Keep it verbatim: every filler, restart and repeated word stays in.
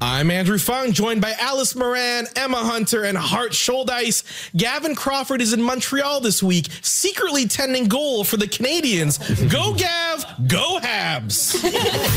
I'm Andrew Fung, joined by Alice Moran, Emma Hunter, and Hart Scholdice. Gavin Crawford is in Montreal this week, secretly tending goal for the Canadians. Go Gav, go Habs!